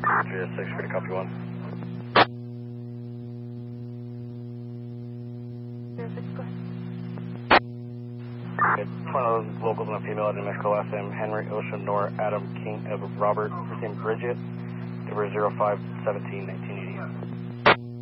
6 for the copy 1. It's one of those locals and a female out in Mexico, last name Henry, Ocean, Nora, Adam, King, Robert, first name Bridget, number 05-17-1980.